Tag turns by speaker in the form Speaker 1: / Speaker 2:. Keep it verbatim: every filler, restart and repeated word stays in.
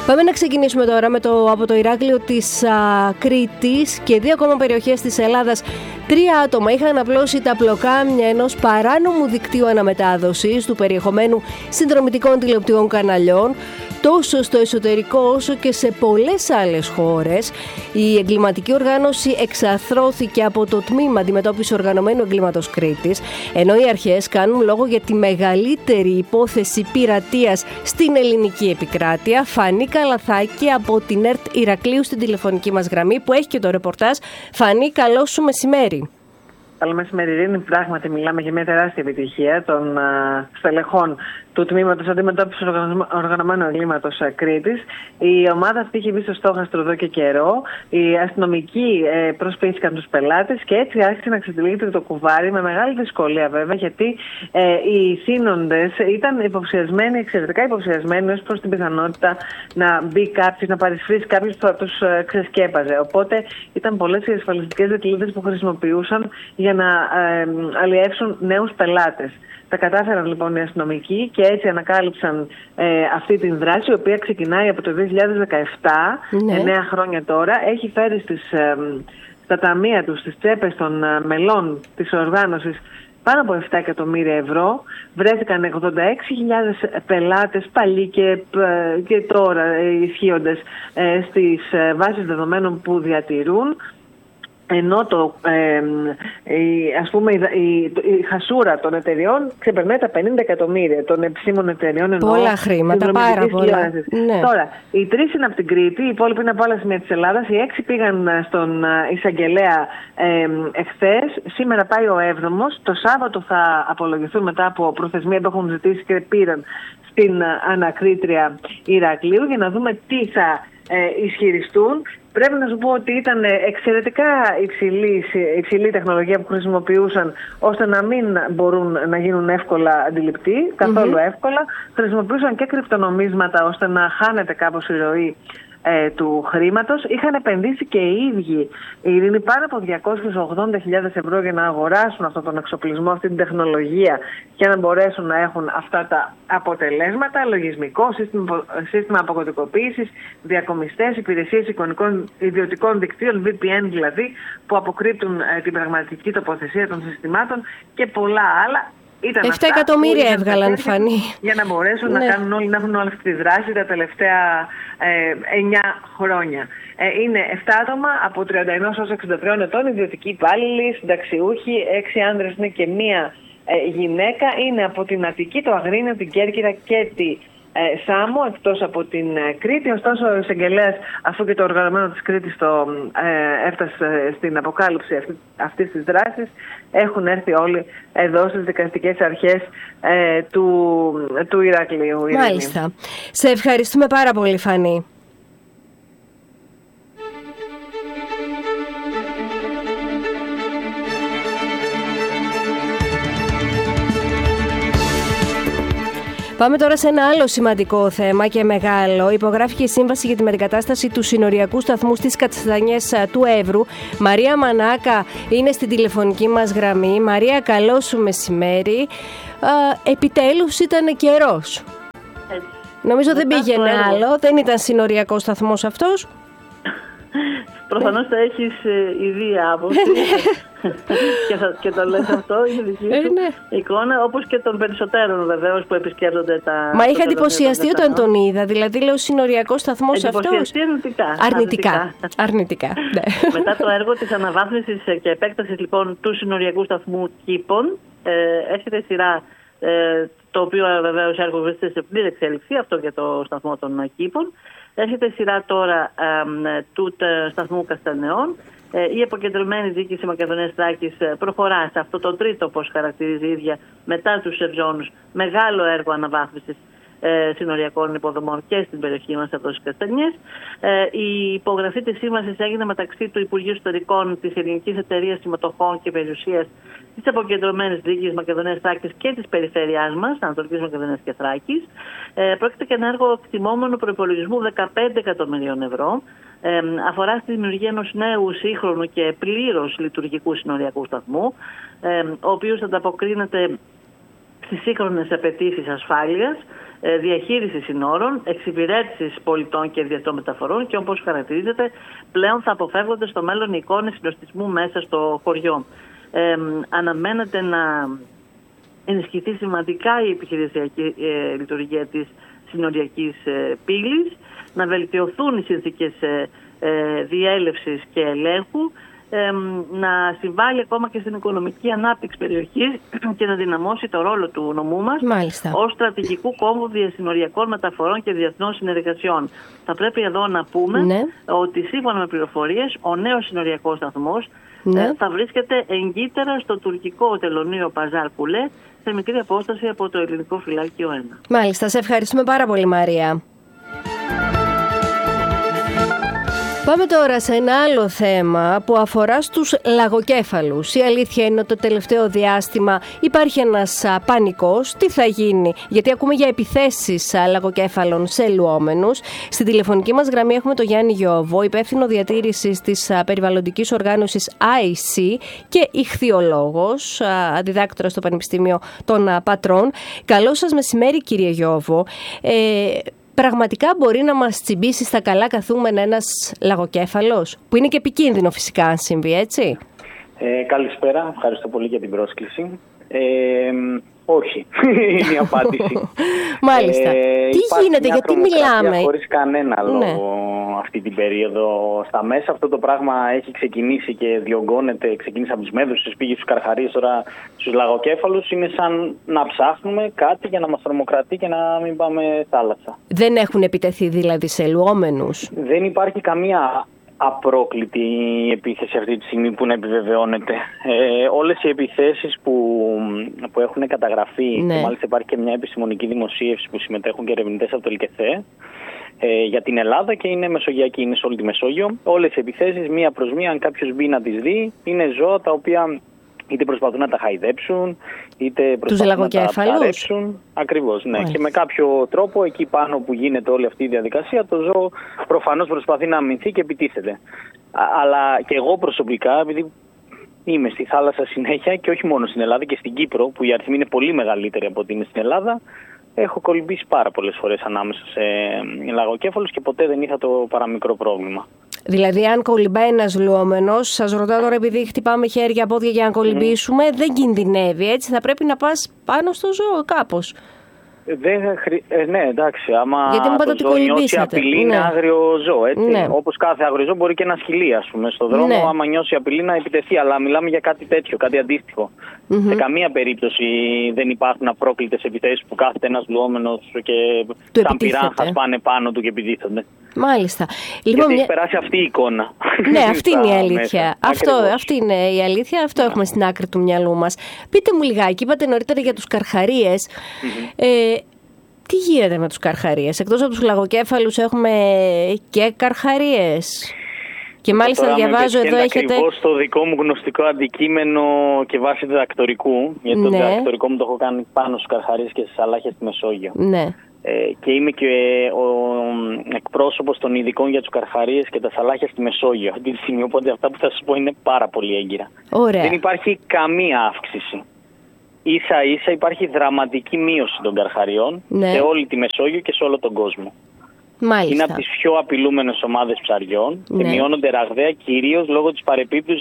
Speaker 1: Πάμε να ξεκινήσουμε τώρα με το, από το Ηράκλειο της α, Κρήτης και δύο ακόμα περιοχές της Ελλάδας. Τρία άτομα είχαν απλώσει τα πλοκάμια ενός παράνομου δικτύου αναμετάδοσης του περιεχομένου συνδρομητικών τηλεοπτικών καναλιών, τόσο στο εσωτερικό όσο και σε πολλές άλλες χώρες. Η εγκληματική οργάνωση εξαθρώθηκε από το Τμήμα Αντιμετώπισης Οργανωμένου Εγκλήματος Κρήτης, ενώ οι αρχές κάνουν λόγο για τη μεγαλύτερη υπόθεση πειρατείας στην ελληνική επικράτεια. Φανή Καλαθάκη από την ΕΡΤ Ηρακλείου στην τηλεφωνική μας γραμμή, που έχει και το ρεπορτάζ. Φανή, καλό σου μεσημέρι.
Speaker 2: Καλό μεσημέρι, Ειρήνη. Πράγματι, μιλάμε για μια τεράστια επιτυχία των uh, στελεχών του Τμήματος Αντιμετώπισης Οργανωμένου Εγκλήματος Κρήτης. Η ομάδα αυτή είχε μπει στο στόχαστρο εδώ και καιρό. Οι αστυνομικοί ε, προσποιήθηκαν τους πελάτες και έτσι άρχισε να ξετυλίγεται το κουβάρι, με μεγάλη δυσκολία βέβαια, γιατί ε, οι θύνοντες ήταν υποψιασμένοι, εξαιρετικά υποψιασμένοι ως προς την πιθανότητα να μπει κάποιος, να παρισφρήσει κάποιος που θα τους ε, ξεσκέπαζε. Οπότε ήταν πολλές οι ασφαλιστικές δικλείδες που χρησιμοποιούσαν για να ε, αλλιεύσουν νέους πελάτες. Τα κατάφεραν λοιπόν οι αστυνομικοί και έτσι ανακάλυψαν ε, αυτή την δράση, η οποία ξεκινάει από το δύο χιλιάδες δεκαεπτά, ναι. εννέα χρόνια τώρα. Έχει φέρει στις, ε, στα ταμεία τους, στις τσέπες των ε, μελών της οργάνωσης, πάνω από επτά εκατομμύρια ευρώ. Βρέθηκαν ογδόντα έξι χιλιάδες πελάτες, παλιοί και, ε, και τώρα ε, ισχύοντες, ε, στις ε, βάσεις δεδομένων που διατηρούν. Ενώ το, ε, η, ας πούμε, η, η, η χασούρα των εταιριών ξεπερνάει τα πενήντα εκατομμύρια των επισήμων εταιριών.
Speaker 1: Πολλά χρήματα, πάρα πολλά. Ναι.
Speaker 2: Τώρα, οι τρεις είναι από την Κρήτη, οι υπόλοιποι είναι από άλλα σημεία της Ελλάδας. Οι έξι πήγαν στον εισαγγελέα ε, εχθές. Σήμερα πάει ο έβδομος. Το Σάββατο θα απολογηθούν μετά από προθεσμία που έχουν ζητήσει και πήραν στην ανακρίτρια Ηρακλείου, για να δούμε τι θα ε, ισχυριστούν. Πρέπει να σου πω ότι ήταν εξαιρετικά υψηλή, υψηλή τεχνολογία που χρησιμοποιούσαν, ώστε να μην μπορούν να γίνουν εύκολα αντιληπτοί, καθόλου mm-hmm. εύκολα. Χρησιμοποιούσαν και κρυπτονομίσματα ώστε να χάνεται κάπως η ροή ε, του χρήματος. Είχαν επενδύσει και οι ίδιοι, η Ειρήνη, πάνω από διακόσιες ογδόντα χιλιάδες ευρώ για να αγοράσουν αυτόν τον εξοπλισμό, αυτή την τεχνολογία, και να μπορέσουν να έχουν αυτά τα αποτελέσματα: λογισμικό, σύστημα, σύστημα αποκωδικοποίησης, διακομιστές, υπηρεσίες εικονικών ιδιωτικών δικτύων, βι πι εν δηλαδή, που αποκρύπτουν ε, την πραγματική τοποθεσία των συστημάτων και πολλά άλλα.
Speaker 1: επτά εκατομμύρια έβγαλαν, Φανή.
Speaker 2: Για να μπορέσουν ναι. να, κάνουν όλοι, να έχουν όλη αυτή τη δράση τα τελευταία ε, εννιά χρόνια. Ε, είναι επτά άτομα από τριάντα ένα έως εξήντα τρία ετών, ιδιωτικοί υπάλληλοι, συνταξιούχοι, έξι άνδρες είναι και μία ε, γυναίκα. Είναι από την Αττική, το Αγρίνιο, την Κέρκυρα και τη ε, Σάμο, εκτός από την ε, Κρήτη. Ωστόσο, ο εισαγγελέας, αφού και το οργανωμένο της Κρήτης το ε, έφτασε στην αποκάλυψη αυτή, αυτής της δράσης, έχουν έρθει όλοι εδώ στις δικαστικές αρχές ε, του, του Ηρακλείου.
Speaker 1: Μάλιστα. Σε ευχαριστούμε πάρα πολύ, Φανή. Πάμε τώρα σε ένα άλλο σημαντικό θέμα και μεγάλο. Υπογράφηκε η σύμβαση για τη μετεγκατάσταση του συνοριακού σταθμού στις Καστανιές του Εύρου. Μαρία Μανάκα είναι στην τηλεφωνική μας γραμμή. Μαρία, καλό σου μεσημέρι. Επιτέλους ήταν καιρός.
Speaker 3: Έτσι.
Speaker 1: Νομίζω Μετά δεν πήγαινε άλλο. Δεν ήταν συνοριακό σταθμός αυτός.
Speaker 3: Προφανώς θα έχεις ιδία άποψη και, και το λες αυτό, είναι δική σου εικόνα, όπως και των περισσότερων βεβαίως που επισκέπτονται τα...
Speaker 1: Μα είχα εντυπωσιαστεί όταν τον είδα, δηλαδή λέω συνοριακός σταθμός αυτός.
Speaker 3: Εντυπωσιαστεί αρνητικά.
Speaker 1: Αρνητικά, αρνητικά, ναι.
Speaker 3: Μετά το έργο της αναβάθμισης και επέκτασης λοιπόν του συνοριακού σταθμού Κήπων, ε, έρχεται σειρά, ε, το οποίο βεβαίως έργο βρίσκεται σε πλήρη εξέλιξη, αυτό για το σταθμό των Κήπων. Έρχεται σειρά τώρα ε, του ε, σταθμού Καστανεών. Ε, η αποκεντρωμένη διοίκηση Μακεδονίας Θράκης προχωρά σε αυτό το τρίτο, όπως χαρακτηρίζει η ίδια, μετά τους Ευζώνους, μεγάλο έργο αναβάθμισης ε, συνοριακών υποδομών και στην περιοχή μας από τις Καστανιές. Ε, η υπογραφή της σύμβασης έγινε μεταξύ του Υπουργείου Ιστορικών, της Ελληνικής Εταιρείας Συμμετοχών και Περιουσίας, της αποκεντρωμένης διοίκησης Μακεδονίας Θράκης και της περιφέρειάς μας, Ανατολικής Μακεδονίας και Θράκης. Ε, πρόκειται για ένα έργο εκτιμόμενου προϋπολογισμού δεκαπέντε εκατομμυρίων ευρώ. Ε, αφορά στη δημιουργία ενός νέου, σύγχρονου και πλήρως λειτουργικού συνοριακού σταθμού, ε, ο οποίος ανταποκρίνεται στις σύγχρονες απαιτήσεις ασφάλειας, διαχείριση συνόρων, εξυπηρέτησης πολιτών και διεθνών μεταφορών και όπως χαρακτηρίζεται πλέον θα αποφεύγονται στο μέλλον οι εικόνες συνοστισμού μέσα στο χωριό. Ε, αναμένεται να ενισχυθεί σημαντικά η επιχειρησιακή ε, λειτουργία της συνοριακής ε, πύλης, να βελτιωθούν οι συνθήκες ε, ε, διέλευσης και ελέγχου, ε, να συμβάλλει ακόμα και στην οικονομική ανάπτυξη περιοχής και να δυναμώσει το ρόλο του νομού μας
Speaker 1: Μάλιστα.
Speaker 3: ως στρατηγικού κόμβου διασυνοριακών μεταφορών και διεθνών συνεργασιών. Θα πρέπει εδώ να πούμε
Speaker 1: ναι.
Speaker 3: ότι σύμφωνα με πληροφορίες ο νέος συνοριακός σταθμός
Speaker 1: ναι.
Speaker 3: θα βρίσκεται εγκύτερα στο τουρκικό τελωνείο Παζάρ Κουλέ, σε μικρή απόσταση από το ελληνικό φυλάκιο ένα.
Speaker 1: Μάλιστα, σε ευχαριστούμε πάρα πολύ, Μαρία. Πάμε τώρα σε ένα άλλο θέμα που αφορά στους λαγοκέφαλους. Η αλήθεια είναι ότι το τελευταίο διάστημα υπάρχει ένας πανικός. Τι θα γίνει, γιατί ακούμε για επιθέσεις λαγοκέφαλων σε λουόμενους. Στην τηλεφωνική μας γραμμή έχουμε τον Γιάννη Γιώβο, υπεύθυνο διατήρησης της περιβαλλοντικής οργάνωσης άι σι και ιχθυολόγος, αντιδάκτορας στο Πανεπιστήμιο των Πατρών. Καλό σας μεσημέρι, κύριε Γιώβο. Ε, Πραγματικά μπορεί να μας τσιμπήσει στα καλά καθούμενα ένας λαγοκέφαλος, που είναι και επικίνδυνο φυσικά αν συμβεί, έτσι?
Speaker 4: Ε, καλησπέρα, ευχαριστώ πολύ για την πρόσκληση. Ε, όχι, είναι η απάντηση.
Speaker 1: Μάλιστα.
Speaker 4: Ε,
Speaker 1: Τι γίνεται, γιατί μιλάμε?
Speaker 4: Χωρίς κανένα λόγο
Speaker 1: ναι.
Speaker 4: αυτή την περίοδο στα μέσα. Αυτό το πράγμα έχει ξεκινήσει και διωγγώνεται, ξεκίνησε από τις Μέδουσες, πήγε στους Καρχαρίες, τώρα στους λαγοκέφαλους. Είναι σαν να ψάχνουμε κάτι για να μας τρομοκρατεί και να μην πάμε θάλασσα.
Speaker 1: Δεν έχουν επιτεθεί δηλαδή σε λουόμενους?
Speaker 4: Δεν υπάρχει καμία απρόκλητη επίθεση αυτή τη στιγμή που να επιβεβαιώνεται. Ε, όλες οι επιθέσεις που, που έχουν καταγραφεί,
Speaker 1: ναι.
Speaker 4: και μάλιστα υπάρχει και μια επιστημονική δημοσίευση που συμμετέχουν και ερευνητές από το ΕΛΚΕΘΕ ε, για την Ελλάδα και είναι μεσογειακή, είναι σε όλη τη Μεσόγειο. Όλες οι επιθέσεις μία προς μία, αν κάποιος μπει να τις δει, είναι ζώα τα οποία είτε προσπαθούν να τα χαϊδέψουν, είτε προσπαθούν να τα ψαρέψουν. Ακριβώς, ναι. Μάλιστα. Και με κάποιο τρόπο εκεί πάνω που γίνεται όλη αυτή η διαδικασία, το ζώο προφανώς προσπαθεί να αμυνθεί και επιτίθεται. Αλλά και εγώ προσωπικά, επειδή είμαι στη θάλασσα συνέχεια και όχι μόνο στην Ελλάδα και στην Κύπρο, που η αριθμή είναι πολύ μεγαλύτερη από ότι είναι στην Ελλάδα, έχω κολυμπήσει πάρα πολλές φορές ανάμεσα σε λαγοκέφαλους και ποτέ δεν είχα το παραμικρό πρόβλημα.
Speaker 1: Δηλαδή, αν κολυμπάει ένας λουόμενος, σας ρωτάω τώρα επειδή χτυπάμε χέρια, πόδια για να κολυμπήσουμε, mm. δεν κινδυνεύει, έτσι? Θα πρέπει να πας πάνω στο ζώο κάπως.
Speaker 4: Δεν χρη... ε, ναι, εντάξει. Άμα
Speaker 1: γιατί μου είπατε ότι
Speaker 4: κολυμπήσατε. Απειλή
Speaker 1: ναι.
Speaker 4: είναι άγριο ζώο, έτσι.
Speaker 1: Ναι.
Speaker 4: Όπως κάθε άγριο ζώο μπορεί και ένα σκυλί, ας πούμε, στον δρόμο, ναι. άμα νιώσει απειλή να επιτεθεί. Αλλά μιλάμε για κάτι τέτοιο, κάτι αντίστοιχο. Mm-hmm. Σε καμία περίπτωση δεν υπάρχουν απρόκλητες επιθέσεις που κάθεται ένας λουόμενος και του σαν πυράχας πάνε πάνω του και επιτίθενται.
Speaker 1: Μάλιστα.
Speaker 4: Λοιπόν, γιατί μια... έχει περάσει αυτή η εικόνα.
Speaker 1: Ναι, αυτή είναι η αλήθεια. Αυτό, αυτή είναι η αλήθεια. Αυτό yeah. έχουμε στην άκρη του μυαλού μας. Πείτε μου λιγάκι, είπατε νωρίτερα για τους καρχαρίες. Mm-hmm. Ε, τι γίνεται με τους καρχαρίες? Εκτός από τους λαγοκέφαλους έχουμε και καρχαρίες. Και μάλιστα τώρα διαβάζω εδώ έχετε...
Speaker 4: Ακριβώς το δικό μου γνωστικό αντικείμενο και βάση διδακτορικού. Γιατί ναι. το διδακτορικό μου το έχω κάνει πάνω στους καρχαρίες και στις αλάχες στη Μεσόγειο.
Speaker 1: Ναι.
Speaker 4: Ε, και είμαι και ο εκπρόσωπος των ειδικών για τους καρχαρίες και τα σαλάχια στη Μεσόγειο αυτή τη στιγμή, οπότε αυτά που θα σας πω είναι πάρα πολύ έγκυρα.
Speaker 1: Ωραία.
Speaker 4: Δεν υπάρχει καμία αύξηση. Ίσα ίσα υπάρχει δραματική μείωση των καρχαριών ναι. σε όλη τη Μεσόγειο και σε όλο τον κόσμο.
Speaker 1: Μάλιστα.
Speaker 4: Είναι από τις πιο απειλούμενες ομάδες ψαριών ναι. και μειώνονται ραγδαία κυρίως λόγω της παρεπίπτωσης